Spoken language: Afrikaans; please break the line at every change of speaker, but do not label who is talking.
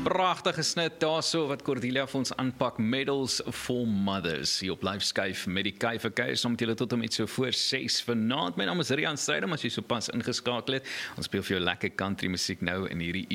Pragtige snit daarso wat Cordelia vir ons aanpak, Medals for Mothers, hier op Live Skyf met die KFK, saam met julle tot en met so voor 6 vanaand. My naam is Rian Strydom, as jy sopas ingeskakel het. Ons speel vir jou lekker country musiek nou in hierdie